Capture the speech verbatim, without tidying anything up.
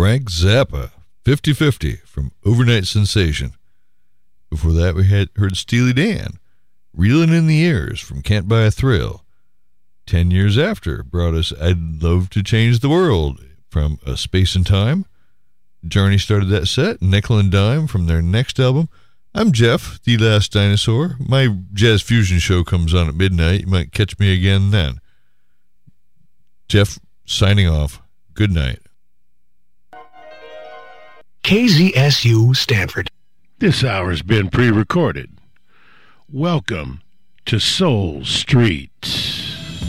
Frank Zappa, fifty-fifty from Overnight Sensation. Before that, we had heard Steely Dan, Reeling in the Years from Can't Buy a Thrill. Ten years after brought us I'd Love to Change the World from A Space and Time. Journey started that set, Nickel and Dime from their next album. I'm Jeff, the Last Dinosaur. My Jazz Fusion show comes on at midnight. You might catch me again then. Jeff signing off. Good night. K Z S U Stanford. This hour's been pre-recorded. Welcome to Soul Street.